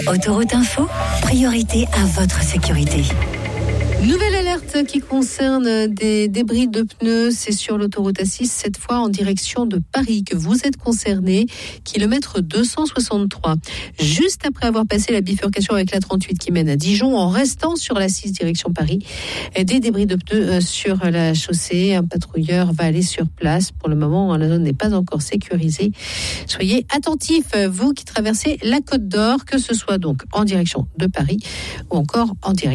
Autoroute Info, priorité à votre sécurité. Nouvelle alerte qui concerne des débris de pneus, c'est sur l'autoroute A6, cette fois en direction de Paris que vous êtes concerné, kilomètre 263. Juste après avoir passé la bifurcation avec la 38 qui mène à Dijon, en restant sur la 6 direction Paris, des débris de pneus sur la chaussée. Un patrouilleur va aller sur place. Pour le moment, la zone n'est pas encore sécurisée. Soyez attentifs, vous qui traversez la Côte d'Or, que ce soit donc en direction de Paris ou encore en direction